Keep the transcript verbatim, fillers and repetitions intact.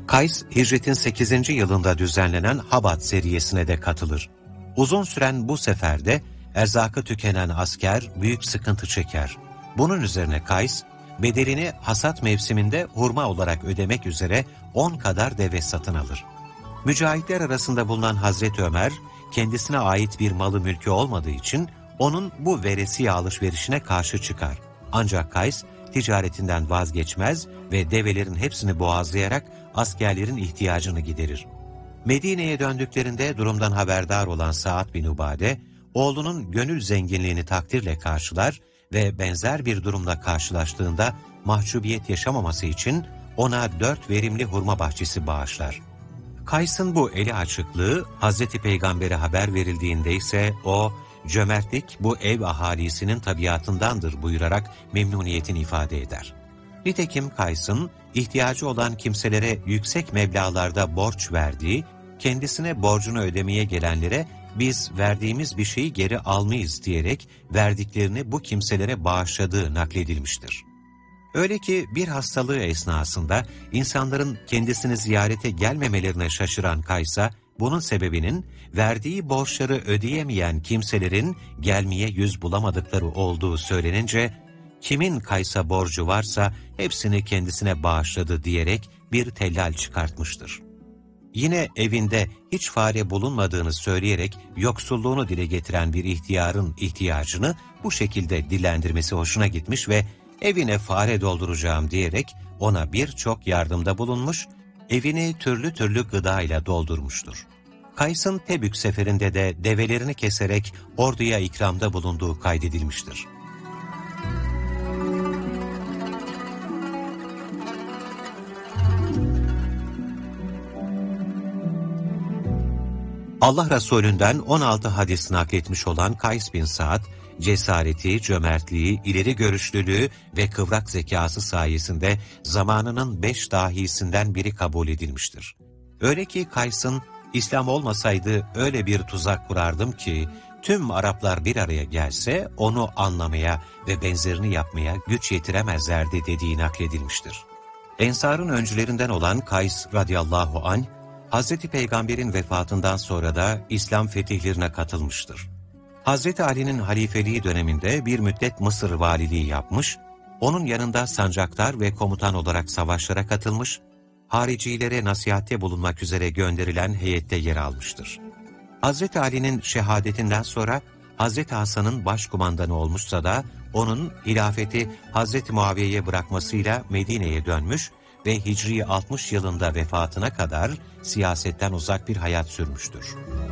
Kays, hicretin sekizinci yılında düzenlenen Habat seriyesine de katılır. Uzun süren bu seferde erzakı tükenen asker büyük sıkıntı çeker. Bunun üzerine Kays, bedelini hasat mevsiminde hurma olarak ödemek üzere on kadar deve satın alır. Mücahitler arasında bulunan Hazreti Ömer, kendisine ait bir malı mülkü olmadığı için onun bu veresiye alışverişine karşı çıkar. Ancak Kays, ticaretinden vazgeçmez ve develerin hepsini boğazlayarak askerlerin ihtiyacını giderir. Medine'ye döndüklerinde durumdan haberdar olan Sa'd bin Ubade, oğlunun gönül zenginliğini takdirle karşılar ve benzer bir durumla karşılaştığında mahcubiyet yaşamaması için ona dört verimli hurma bahçesi bağışlar. Kays'ın bu eli açıklığı Hazreti Peygamber'e haber verildiğinde ise o, cömertlik bu ev ahalisinin tabiatındandır buyurarak memnuniyetini ifade eder. Nitekim Kays'ın ihtiyacı olan kimselere yüksek meblağlarda borç verdiği, kendisine borcunu ödemeye gelenlere biz verdiğimiz bir şeyi geri almayız diyerek verdiklerini bu kimselere bağışladığı nakledilmiştir. Öyle ki bir hastalığı esnasında insanların kendisini ziyarete gelmemelerine şaşıran Kays'a, bunun sebebinin verdiği borçları ödeyemeyen kimselerin gelmeye yüz bulamadıkları olduğu söylenince, kimin Kays'a borcu varsa hepsini kendisine bağışladı diyerek bir tellal çıkartmıştır. Yine evinde hiç fare bulunmadığını söyleyerek yoksulluğunu dile getiren bir ihtiyarın ihtiyacını bu şekilde dillendirmesi hoşuna gitmiş ve evine fare dolduracağım diyerek ona birçok yardımda bulunmuş, evini türlü türlü gıdayla doldurmuştur. Kays'ın Tebük seferinde de develerini keserek orduya ikramda bulunduğu kaydedilmiştir. Allah Resulü'nden on altı hadis nakletmiş olan Kays bin Sa'd, cesareti, cömertliği, ileri görüşlülüğü ve kıvrak zekası sayesinde zamanının beş dahisinden biri kabul edilmiştir. Öyle ki Kays'ın, İslam olmasaydı öyle bir tuzak kurardım ki, tüm Araplar bir araya gelse onu anlamaya ve benzerini yapmaya güç yetiremezlerdi dediği nakledilmiştir. Ensar'ın öncülerinden olan Kays radıyallahu anh, Hazreti Peygamber'in vefatından sonra da İslam fetihlerine katılmıştır. Hazreti Ali'nin halifeliği döneminde bir müddet Mısır valiliği yapmış, onun yanında sancaktar ve komutan olarak savaşlara katılmış, haricilere nasihatte bulunmak üzere gönderilen heyette yer almıştır. Hazreti Ali'nin şehadetinden sonra Hazreti Hasan'ın başkumandanı olmuşsa da onun hilafeti Hazreti Muaviye'ye bırakmasıyla Medine'ye dönmüş ve Hicri altmış yılında vefatına kadar siyasetten uzak bir hayat sürmüştür.